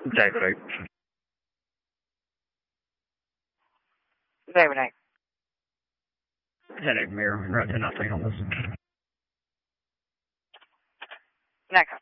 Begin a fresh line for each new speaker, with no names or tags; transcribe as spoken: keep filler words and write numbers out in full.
Exactly.
Very nice.
Headache mirror, right, nothing on this.
Next.